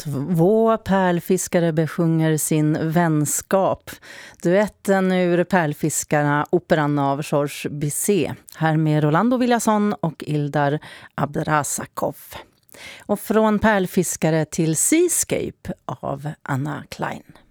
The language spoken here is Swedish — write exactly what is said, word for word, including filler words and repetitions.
Två pärlfiskare besjunger sin vänskap. Duetten ur Pärlfiskarna, operan av Georges Bizet. Här med Rolando Villazón och Ildar Abdrazakov. Och från Pärlfiskare till Seascape av Anna Klein.